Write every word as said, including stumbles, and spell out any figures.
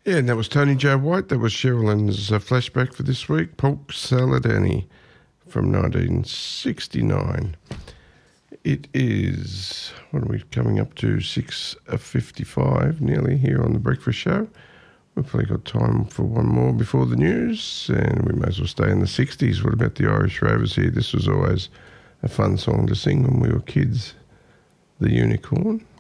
Yeah, and that was Tony Joe White. That was Sherilyn's uh, flashback for this week. Polk Salad Annie from nineteen sixty-nine. It is, what are we coming up to, six fifty-five nearly here on The Breakfast Show. We've probably got time for one more before the news, and we may as well stay in the sixties. What about the Irish Rovers here? This was always a fun song to sing when we were kids. The Unicorn.